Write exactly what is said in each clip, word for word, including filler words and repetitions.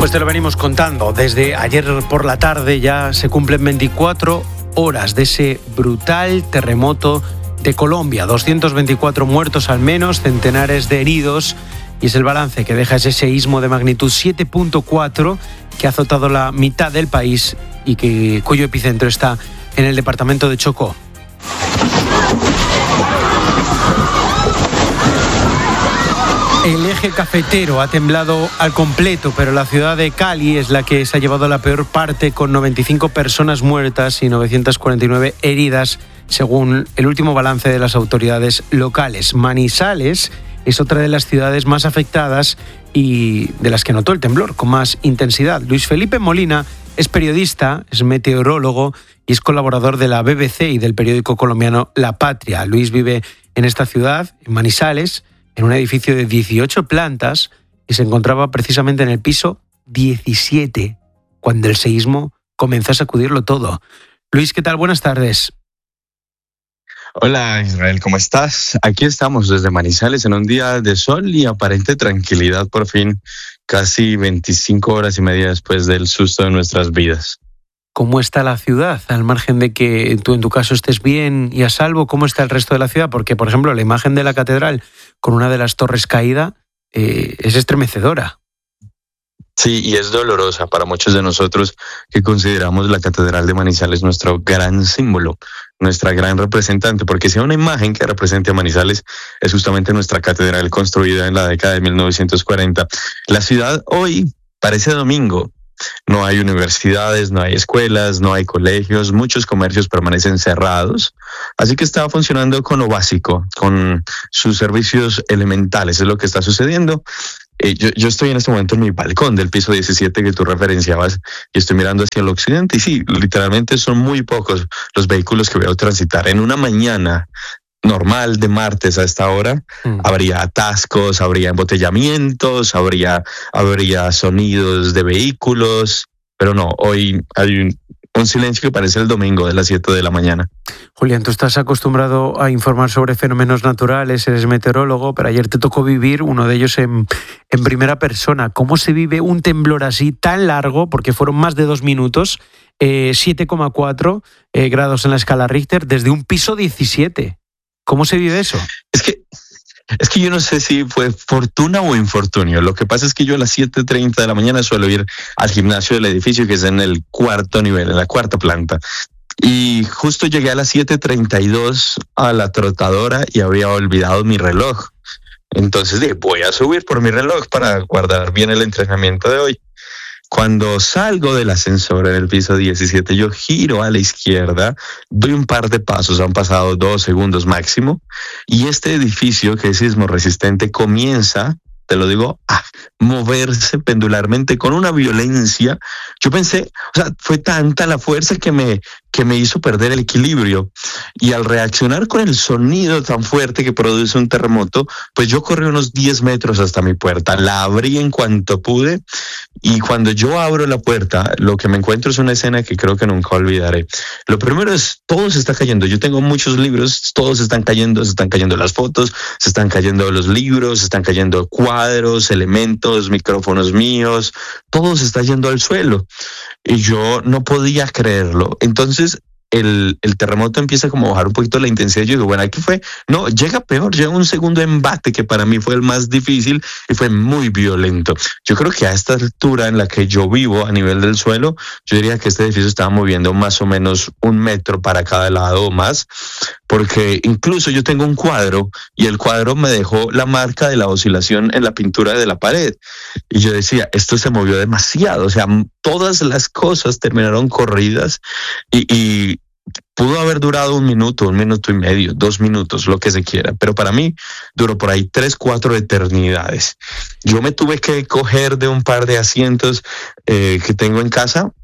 Pues te lo venimos contando. Desde ayer por la tarde ya se cumplen veinticuatro horas de ese brutal terremoto de Colombia. doscientos veinticuatro muertos al menos, centenares de heridos. Y es el balance que deja ese seísmo de magnitud siete punto cuatro que ha azotado la mitad del país y que, cuyo epicentro está en el departamento de Chocó. El eje cafetero ha temblado al completo, pero la ciudad de Cali es la que se ha llevado la peor parte, con noventa y cinco personas muertas y novecientas cuarenta y nueve heridas, según el último balance de las autoridades locales. Manizales es otra de las ciudades más afectadas y de las que notó el temblor con más intensidad. Luis Felipe Molina es periodista, es meteorólogo y es colaborador de la B B C y del periódico colombiano La Patria. Luis vive en esta ciudad, en Manizales, en un edificio de dieciocho plantas y se encontraba precisamente en el piso diecisiete cuando el seísmo comenzó a sacudirlo todo. Luis, ¿qué tal? Buenas tardes. Hola Israel, ¿cómo estás? Aquí estamos desde Manizales en un día de sol y aparente tranquilidad por fin, casi veinticinco horas y media después del susto de nuestras vidas. ¿Cómo está la ciudad? Al margen de que tú en tu caso estés bien y a salvo, ¿cómo está el resto de la ciudad? Porque, por ejemplo, la imagen de la catedral con una de las torres caída eh, es estremecedora. Sí, y es dolorosa para muchos de nosotros que consideramos la Catedral de Manizales nuestro gran símbolo, nuestra gran representante, porque si hay una imagen que represente a Manizales es justamente nuestra catedral construida en la década de mil novecientos cuarenta. La ciudad hoy parece domingo. No hay universidades, no hay escuelas, no hay colegios, muchos comercios permanecen cerrados, así que está funcionando con lo básico, con sus servicios elementales, es lo que está sucediendo. Eh, yo, yo estoy en este momento en mi balcón del piso diecisiete que tú referenciabas y estoy mirando hacia el occidente y sí, literalmente son muy pocos los vehículos que veo transitar. En una mañana normal de martes a esta hora, mm. habría atascos, habría embotellamientos, habría, habría sonidos de vehículos, pero no, hoy hay un, un silencio que parece el domingo de las siete de la mañana. Julián, tú estás acostumbrado a informar sobre fenómenos naturales, eres meteorólogo, pero ayer te tocó vivir uno de ellos en, en primera persona. ¿Cómo se vive un temblor así tan largo, porque fueron más de dos minutos, eh, siete coma cuatro eh, grados en la escala Richter, desde un piso diecisiete? ¿Cómo se vive eso? Es que, es que yo no sé si fue fortuna o infortunio. Lo que pasa es que yo a las siete treinta de la mañana suelo ir al gimnasio del edificio, que es en el cuarto nivel, en la cuarta planta. Y justo llegué a las siete treinta y dos a la trotadora y había olvidado mi reloj. Entonces dije, voy a subir por mi reloj para guardar bien el entrenamiento de hoy. Cuando salgo del ascensor en el piso diecisiete, yo giro a la izquierda, doy un par de pasos, han pasado dos segundos máximo, y este edificio, que es sismo resistente, comienza, te lo digo, a moverse pendularmente con una violencia. Yo pensé, o sea, fue tanta la fuerza que me, que me hizo perder el equilibrio. Y al reaccionar con el sonido tan fuerte que produce un terremoto, pues yo corrí unos diez metros hasta mi puerta. La abrí en cuanto pude y cuando yo abro la puerta, lo que me encuentro es una escena que creo que nunca olvidaré. Lo primero es, todo se está cayendo. Yo tengo muchos libros, todos están cayendo, se están cayendo las fotos, se están cayendo los libros, se están cayendo cuadros, elementos, micrófonos míos, todo se está yendo al suelo. Y yo no podía creerlo. Entonces el, el terremoto empieza como a bajar un poquito la intensidad. Yo digo, bueno, ¿qué fue? No, llega peor, llega un segundo embate que para mí fue el más difícil y fue muy violento. Yo creo que a esta altura en la que yo vivo a nivel del suelo, yo diría que este edificio estaba moviendo más o menos un metro para cada lado o más, porque incluso yo tengo un cuadro y el cuadro me dejó la marca de la oscilación en la pintura de la pared. Y yo decía, esto se movió demasiado, o sea, todas las cosas terminaron corridas y, y pudo haber durado un minuto, un minuto y medio, dos minutos, lo que se quiera, pero para mí duró por ahí tres, cuatro eternidades. Yo me tuve que coger de un par de asientos eh, que tengo en casa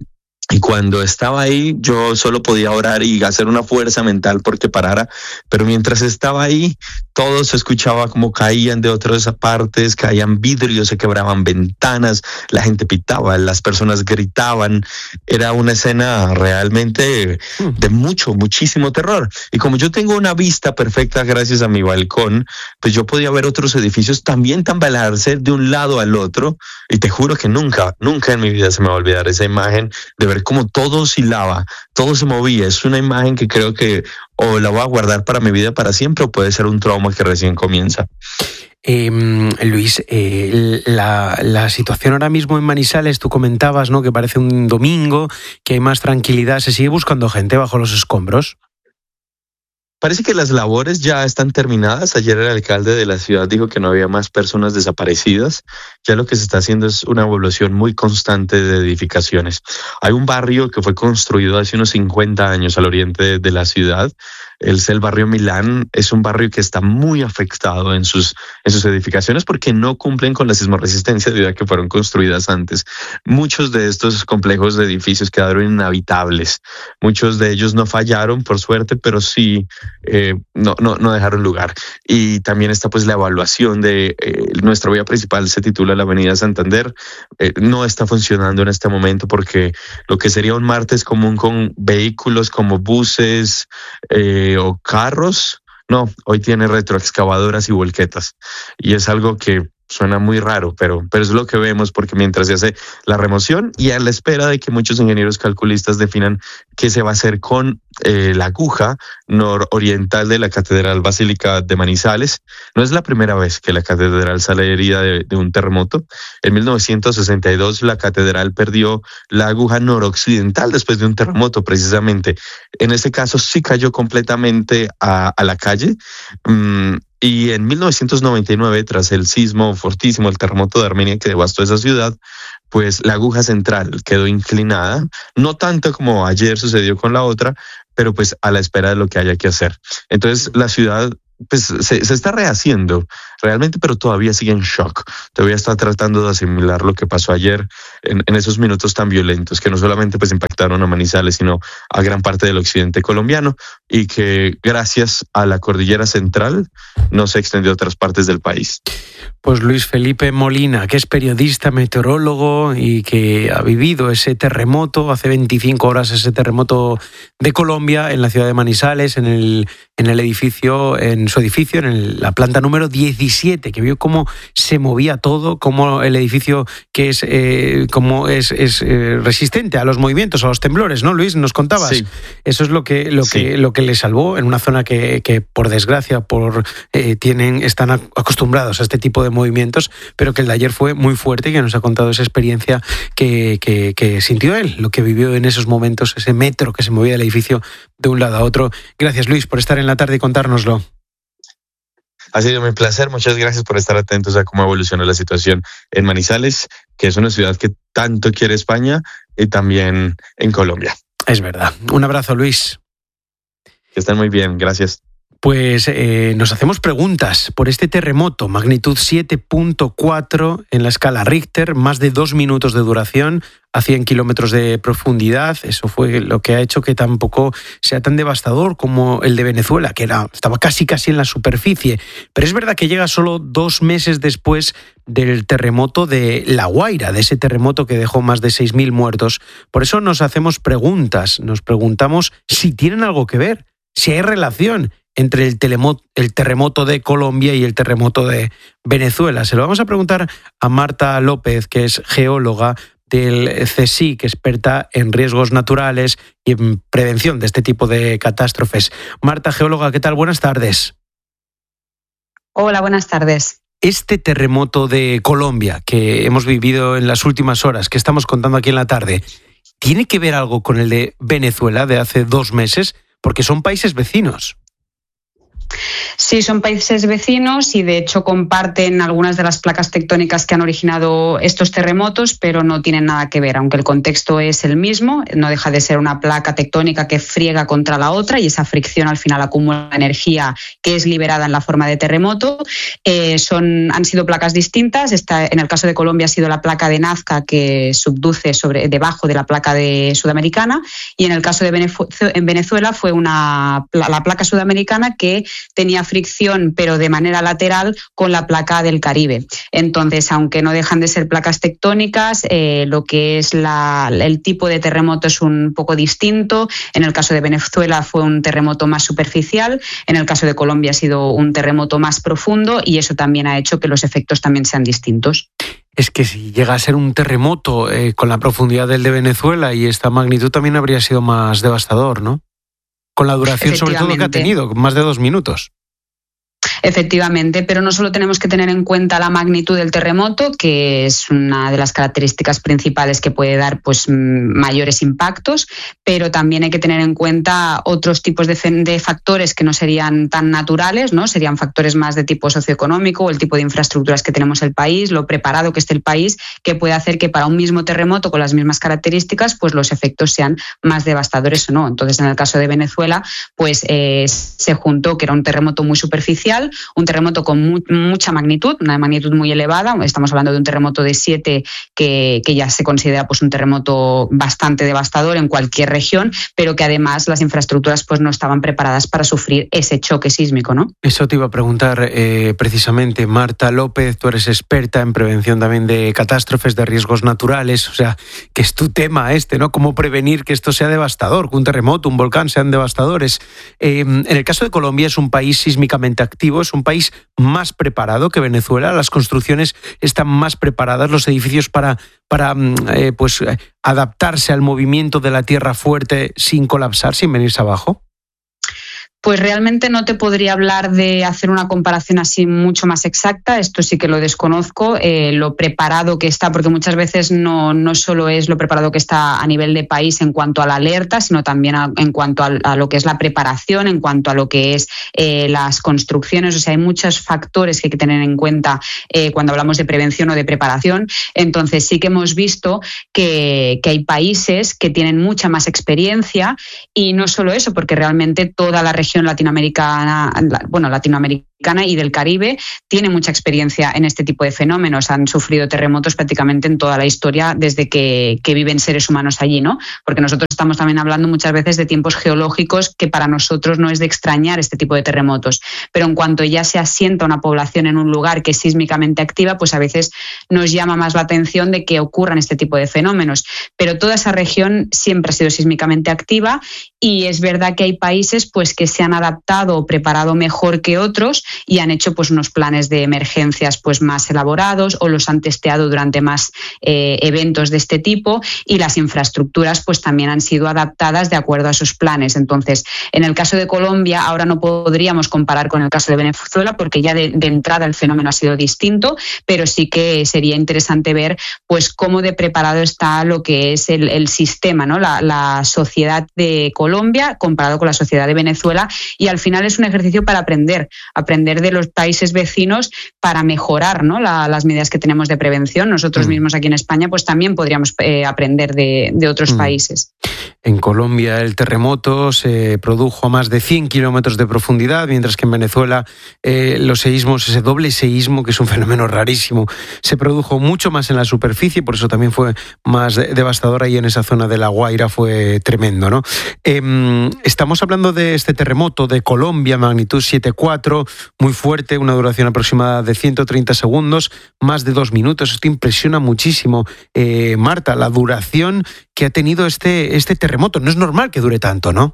Y cuando estaba ahí, yo solo podía orar y hacer una fuerza mental porque parara. Pero mientras estaba ahí, todo se escuchaba como caían de otras partes, caían vidrios, se quebraban ventanas, la gente pitaba, las personas gritaban. Era una escena realmente de mucho, muchísimo terror. Y como yo tengo una vista perfecta gracias a mi balcón, pues yo podía ver otros edificios también tambalearse de un lado al otro. Y te juro que nunca, nunca en mi vida se me va a olvidar esa imagen de ver cómo todo oscilaba, todo se movía. Es una imagen que creo que o la voy a guardar para mi vida para siempre o puede ser un trauma que recién comienza. Eh, Luis, eh, la, la situación ahora mismo en Manizales, tú comentabas, ¿no?, que parece un domingo, que hay más tranquilidad. ¿Se sigue buscando gente bajo los escombros? Parece que las labores ya están terminadas. Ayer el alcalde de la ciudad dijo que no había más personas desaparecidas. Ya lo que se está haciendo es una evaluación muy constante de edificaciones. Hay un barrio que fue construido hace unos cincuenta años al oriente de la ciudad. Es el barrio Milán. Es un barrio que está muy afectado en sus, en sus edificaciones porque no cumplen con la sismoresistencia debido a que fueron construidas antes. Muchos de estos complejos de edificios quedaron inhabitables. Muchos de ellos no fallaron, por suerte, pero sí Eh, no, no, no dejaron lugar. Y también está pues la evaluación de eh, nuestra vía principal, se titula la Avenida Santander. Eh, no está funcionando en este momento porque lo que sería un martes común con vehículos como buses eh, o carros, no, hoy tiene retroexcavadoras y volquetas. Y es algo que suena muy raro, pero, pero es lo que vemos porque mientras se hace la remoción y a la espera de que muchos ingenieros calculistas definan qué se va a hacer con eh, la aguja nororiental de la Catedral Basílica de Manizales. No es la primera vez que la catedral sale herida de, de un terremoto. En mil novecientos sesenta y dos la catedral perdió la aguja noroccidental después de un terremoto precisamente. En este caso sí cayó completamente a, a la calle. Mm, Y en mil novecientos noventa y nueve, tras el sismo fortísimo, el terremoto de Armenia que devastó esa ciudad, pues la aguja central quedó inclinada, no tanto como ayer sucedió con la otra, pero pues a la espera de lo que haya que hacer. Entonces la ciudad pues se, se está rehaciendo realmente, pero todavía sigue en shock. Todavía está tratando de asimilar lo que pasó ayer en, en esos minutos tan violentos que no solamente pues impactaron a Manizales, sino a gran parte del occidente colombiano y que gracias a la cordillera central no se extendió a otras partes del país. Pues Luis Felipe Molina, que es periodista, meteorólogo y que ha vivido ese terremoto, hace veinticinco horas ese terremoto de Colombia en la ciudad de Manizales, en el, en el edificio, en su edificio, en el, la planta número diecisiete, que vio cómo se movía todo, cómo el edificio que es, eh, cómo es, es eh, resistente a los movimientos, a los temblores, ¿no, Luis? Nos contabas. Sí. Eso es lo que, lo que, sí. lo que le salvó en una zona que, que por desgracia, por eh, tienen, están acostumbrados a este tipo de movimientos, pero que el de ayer fue muy fuerte y que nos ha contado esa experiencia que, que, que sintió él, lo que vivió en esos momentos, ese metro que se movía del edificio de un lado a otro. Gracias, Luis, por estar en la tarde y contárnoslo. Ha sido mi placer, muchas gracias por estar atentos a cómo evoluciona la situación en Manizales, que es una ciudad que tanto quiere España y también en Colombia. Es verdad. Un abrazo, Luis. Que estén muy bien, gracias. Pues eh, nos hacemos preguntas por este terremoto, magnitud siete punto cuatro en la escala Richter, más de dos minutos de duración, a cien kilómetros de profundidad. Eso fue lo que ha hecho que tampoco sea tan devastador como el de Venezuela, que era, estaba casi casi en la superficie. Pero es verdad que llega solo dos meses después del terremoto de La Guaira, de ese terremoto que dejó más de seis mil muertos. Por eso nos hacemos preguntas, nos preguntamos si tienen algo que ver, si hay relación entre el, telemo- el terremoto de Colombia y el terremoto de Venezuela. Se lo vamos a preguntar a Marta López, que es geóloga del CSIC, experta en riesgos naturales y en prevención de este tipo de catástrofes. Marta, geóloga, ¿qué tal? Buenas tardes. Hola, buenas tardes. Este terremoto de Colombia que hemos vivido en las últimas horas, que estamos contando aquí en la tarde, ¿tiene que ver algo con el de Venezuela de hace dos meses? Porque son países vecinos. Sí, son países vecinos y de hecho comparten algunas de las placas tectónicas que han originado estos terremotos, pero no tienen nada que ver, aunque el contexto es el mismo, no deja de ser una placa tectónica que friega contra la otra y esa fricción al final acumula energía que es liberada en la forma de terremoto. Eh, son, han sido placas distintas. Esta, en el caso de Colombia ha sido la placa de Nazca que subduce sobre, debajo de la placa de sudamericana, y en el caso de Venezuela fue una, la placa sudamericana que tenía fricción pero de manera lateral con la placa del Caribe. Entonces, aunque no dejan de ser placas tectónicas, eh, lo que es la, el tipo de terremoto es un poco distinto. En el caso de Venezuela fue un terremoto más superficial, en el caso de Colombia ha sido un terremoto más profundo y eso también ha hecho que los efectos también sean distintos. Es que si llega a ser un terremoto eh, con la profundidad del de Venezuela y esta magnitud también habría sido más devastador, ¿no? Con la duración sobre todo que ha tenido, más de dos minutos. Efectivamente, pero no solo tenemos que tener en cuenta la magnitud del terremoto, que es una de las características principales que puede dar pues mayores impactos, pero también hay que tener en cuenta otros tipos de, de factores que no serían tan naturales, ¿no? Serían factores más de tipo socioeconómico o el tipo de infraestructuras que tenemos el país, lo preparado que esté el país, que puede hacer que para un mismo terremoto con las mismas características pues los efectos sean más devastadores o no. Entonces, en el caso de Venezuela, pues eh, se juntó que era un terremoto muy superficial, un terremoto con mu- mucha magnitud, una magnitud muy elevada. Estamos hablando de un terremoto de siete que, que ya se considera pues un terremoto bastante devastador en cualquier región, pero que además las infraestructuras pues no estaban preparadas para sufrir ese choque sísmico, ¿no? Eso te iba a preguntar eh, precisamente, Marta López, tú eres experta en prevención también de catástrofes, de riesgos naturales, o sea, que es tu tema este, ¿no? Cómo prevenir que esto sea devastador, que un terremoto, un volcán sean devastadores. Eh, en el caso de Colombia es un país sísmicamente activo, es un país más preparado que Venezuela, las construcciones están más preparadas, los edificios para, para eh, pues, adaptarse al movimiento de la tierra fuerte sin colapsar, sin venirse abajo. Pues realmente no te podría hablar de hacer una comparación así mucho más exacta, esto sí que lo desconozco, eh, lo preparado que está, porque muchas veces no, no solo es lo preparado que está a nivel de país en cuanto a la alerta, sino también a, en cuanto a, a lo que es la preparación, en cuanto a lo que es eh, las construcciones, o sea, hay muchos factores que hay que tener en cuenta eh, cuando hablamos de prevención o de preparación. Entonces sí que hemos visto que, que hay países que tienen mucha más experiencia y no solo eso, porque realmente toda la región latinoamericana, bueno, latinoamericana y del Caribe tiene mucha experiencia en este tipo de fenómenos. Han sufrido terremotos prácticamente en toda la historia desde que, que viven seres humanos allí, ¿no? Porque nosotros estamos también hablando muchas veces de tiempos geológicos que para nosotros no es de extrañar este tipo de terremotos. Pero en cuanto ya se asienta una población en un lugar que es sísmicamente activa, pues a veces nos llama más la atención de que ocurran este tipo de fenómenos. Pero toda esa región siempre ha sido sísmicamente activa y es verdad que hay países pues que se han adaptado o preparado mejor que otros y han hecho pues unos planes de emergencias pues más elaborados o los han testeado durante más eh, eventos de este tipo y las infraestructuras pues también han sido adaptadas de acuerdo a esos planes. Entonces, en el caso de Colombia ahora no podríamos comparar con el caso de Venezuela porque ya de, de entrada el fenómeno ha sido distinto, pero sí que sería interesante ver pues cómo de preparado está lo que es el, el sistema, ¿no? La, la sociedad de Colombia comparado con la sociedad de Venezuela, y al final es un ejercicio para aprender, aprender de los países vecinos para mejorar, ¿no? La, las medidas que tenemos de prevención. Nosotros mm. mismos aquí en España pues también podríamos eh, aprender de, de otros mm. países. En Colombia el terremoto se produjo a más de cien kilómetros de profundidad, mientras que en Venezuela eh, los seísmos, ese doble seísmo, que es un fenómeno rarísimo, se produjo mucho más en la superficie, por eso también fue más devastador ahí en esa zona de La Guaira, fue tremendo, ¿no? Eh, estamos hablando de este terremoto de Colombia, magnitud siete coma cuatro, muy fuerte, una duración aproximada de ciento treinta segundos, más de dos minutos. Esto impresiona muchísimo. Eh, Marta, la duración que ha tenido este, este terremoto. No es normal que dure tanto, ¿no?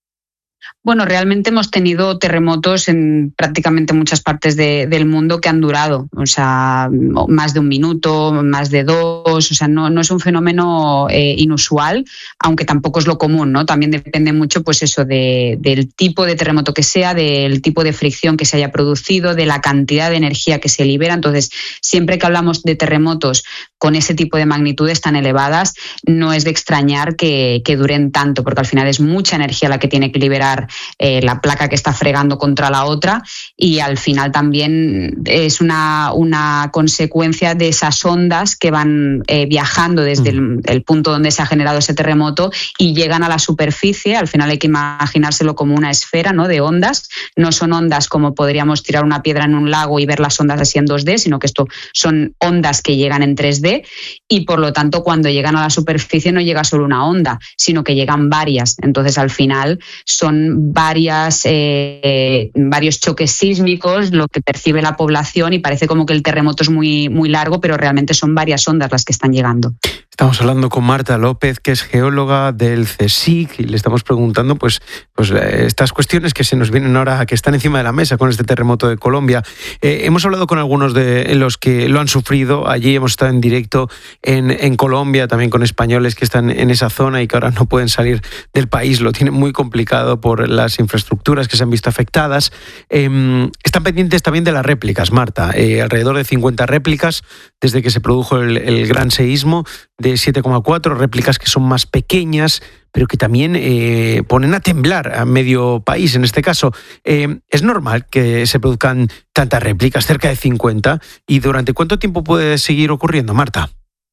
Bueno, realmente hemos tenido terremotos en prácticamente muchas partes de, del mundo que han durado, o sea, más de un minuto, más de dos, o sea, no, no es un fenómeno eh, inusual, aunque tampoco es lo común, ¿no? También depende mucho, pues eso, de, del tipo de terremoto que sea, del tipo de fricción que se haya producido, de la cantidad de energía que se libera. Entonces, siempre que hablamos de terremotos con ese tipo de magnitudes tan elevadas, no es de extrañar que, que duren tanto, porque al final es mucha energía la que tiene que liberar fregar eh, la placa que está fregando contra la otra, y al final también es una, una consecuencia de esas ondas que van eh, viajando desde el, el punto donde se ha generado ese terremoto y llegan a la superficie. Al final hay que imaginárselo como una esfera, ¿no?, de ondas. No son ondas como podríamos tirar una piedra en un lago y ver las ondas así en dos D, sino que esto son ondas que llegan en tres D, y por lo tanto cuando llegan a la superficie no llega solo una onda, sino que llegan varias. Entonces al final son varias, eh, varios choques sísmicos lo que percibe la población, y parece como que el terremoto es muy, muy largo, pero realmente son varias ondas las que están llegando. Estamos hablando con Marta López, que es geóloga del CSIC, y le estamos preguntando pues, pues estas cuestiones que se nos vienen ahora, que están encima de la mesa con este terremoto de Colombia. Eh, hemos hablado con algunos de los que lo han sufrido. Allí hemos estado en directo en, en Colombia, también con españoles que están en esa zona y que ahora no pueden salir del país. Lo tienen muy complicado por las infraestructuras que se han visto afectadas. Eh, están pendientes también de las réplicas, Marta. Eh, alrededor de cincuenta réplicas desde que se produjo el, el gran seísmo de siete coma cuatro, réplicas que son más pequeñas, pero que también eh, ponen a temblar a medio país en este caso. Eh, ¿Es normal que se produzcan tantas réplicas, cerca de cincuenta? ¿Y durante cuánto tiempo puede seguir ocurriendo, Marta?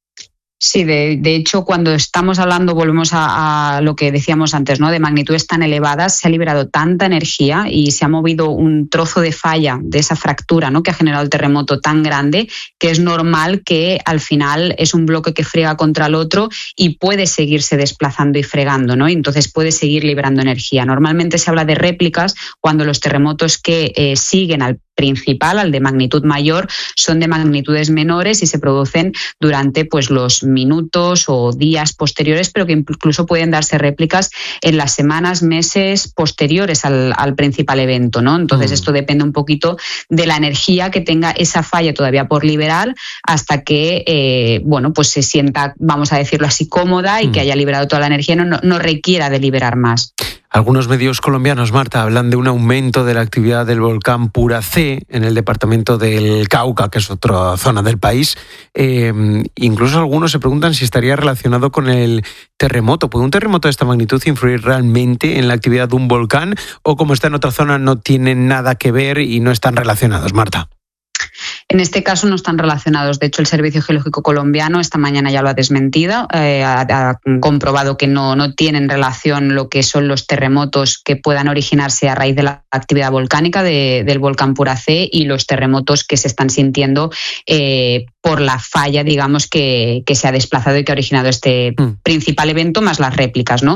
Sí, de, de hecho, cuando estamos hablando, volvemos a, a lo que decíamos antes, ¿no?, de magnitudes tan elevadas, se ha liberado tanta energía y se ha movido un trozo de falla de esa fractura, ¿no?, que ha generado el terremoto tan grande, que es normal que al final es un bloque que frega contra el otro y puede seguirse desplazando y fregando, ¿no? Y entonces puede seguir liberando energía. Normalmente se habla de réplicas cuando los terremotos que eh, siguen al principal, al de magnitud mayor, son de magnitudes menores y se producen durante pues los minutos o días posteriores, pero que incluso pueden darse réplicas en las semanas, meses posteriores al, al principal evento, ¿no? Entonces mm. esto depende un poquito de la energía que tenga esa falla todavía por liberar hasta que eh, bueno, pues se sienta, vamos a decirlo así, cómoda y mm. que haya liberado toda la energía, no, no, no requiera de liberar más. Algunos medios colombianos, Marta, hablan de un aumento de la actividad del volcán Pura C en el departamento del Cauca, que es otra zona del país. Eh, incluso algunos se preguntan si estaría relacionado con el terremoto. ¿Puede un terremoto de esta magnitud influir realmente en la actividad de un volcán? ¿O como está en otra zona no tienen nada que ver y no están relacionados, Marta? En este caso no están relacionados. De hecho, el Servicio Geológico Colombiano esta mañana ya lo ha desmentido, eh, ha, ha comprobado que no, no tienen relación lo que son los terremotos que puedan originarse a raíz de la actividad volcánica de, del volcán Pura C y los terremotos que se están sintiendo eh, por la falla, digamos, que, que se ha desplazado y que ha originado este mm. principal evento, más las réplicas, ¿no?